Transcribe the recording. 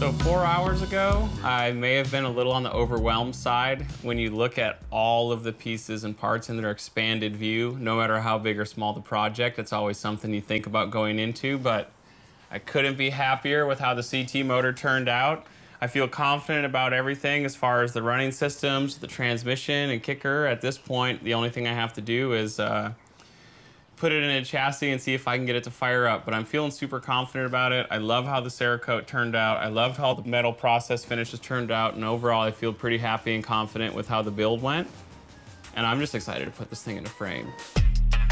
So 4 hours ago, I may have been a little on the overwhelmed side. When you look at all of the pieces and parts in their expanded view, no matter how big or small the project, it's always something you think about going into, but I couldn't be happier with how the CT motor turned out. I feel confident about everything as far as the running systems, the transmission and kicker. At this point, the only thing I have to do is put it in a chassis and see if I can get it to fire up. But I'm feeling super confident about it. I love how the Cerakote turned out. I love how the metal process finishes turned out. And overall, I feel pretty happy and confident with how the build went. And I'm just excited to put this thing in a frame.